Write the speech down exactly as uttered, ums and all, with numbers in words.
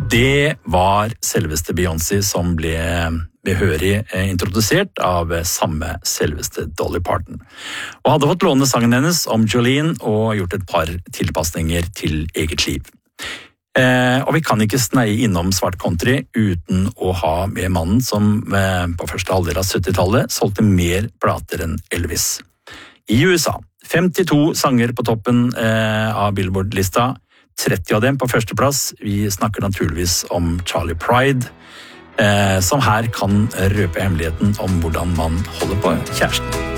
Det var selveste Beyoncé som ble behørig introdusert av samme selveste Dolly Parton. Og hadde fått låne sangen hennes om Jolene og gjort et par tilpasninger til eget liv. Eh, og vi kan ikke sneie innom svart country uten å ha med mannen som eh, på første halvdel av syttitallet solgte mer plater enn Elvis. I U S A, femtito sanger på toppen eh, av Billboard-lista, tretti av dem på førsteplass. Vi snakker naturligvis om Charlie Pride, eh, som her kan røpe hemmeligheten om hvordan man holder på kjæresten.